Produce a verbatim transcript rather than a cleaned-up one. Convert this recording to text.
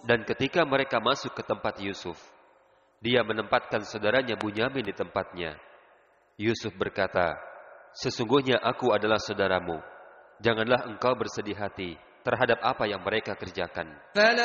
Dan ketika mereka masuk ke tempat Yusuf, dia menempatkan saudaranya Bunyamin di tempatnya. Yusuf berkata, sesungguhnya aku adalah saudaramu. Janganlah engkau bersedih hati terhadap apa yang mereka kerjakan.